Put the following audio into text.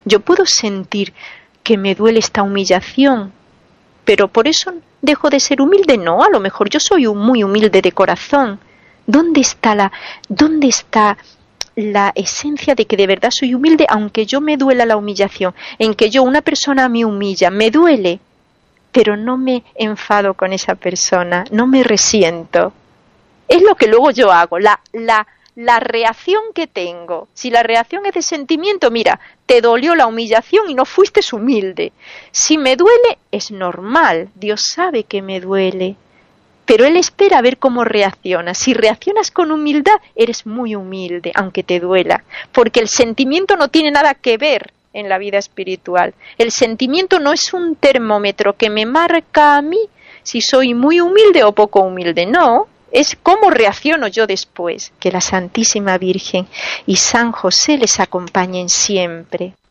Yo puedo sentir que me duele esta humillación, pero por eso dejo de ser humilde. No, a lo mejor yo soy muy humilde de corazón. ¿Dónde está la esencia de que de verdad soy humilde, aunque yo me duela la humillación? En que una persona me humilla, me duele, pero no me enfado con esa persona, no me resiento. Es lo que luego yo hago, la reacción que tengo. Si la reacción es de sentimiento, mira, te dolió la humillación y no fuiste humilde. Si me duele, es normal, Dios sabe que me duele, pero Él espera a ver cómo reaccionas. Si reaccionas con humildad, eres muy humilde, aunque te duela, porque el sentimiento no tiene nada que ver en la vida espiritual. El sentimiento no es un termómetro que me marca a mí si soy muy humilde o poco humilde, no. Es cómo reacciono yo después. Que la Santísima Virgen y San José les acompañen siempre.